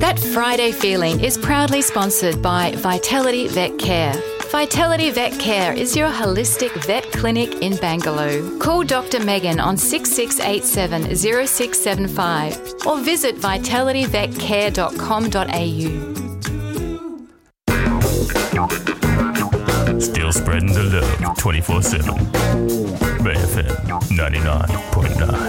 That Friday feeling is proudly sponsored by Vitality Vet Care. Vitality Vet Care is your holistic vet clinic in Bangalore. Call Dr. Megan on 6687 0675 or visit vitalityvetcare.com.au. Still spreading the love 24/7. BFM 99.9.